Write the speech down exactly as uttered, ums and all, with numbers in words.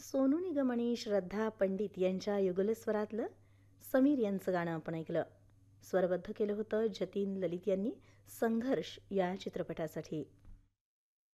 सोनू निगम आणि श्रद्धा पंडित यांच्या युगलस्वरातलं समीर यांचं गाणं आपण ऐकलं. स्वरबद्ध केलं होतं जतीन ललित यांनी संघर्ष या चित्रपटासाठी.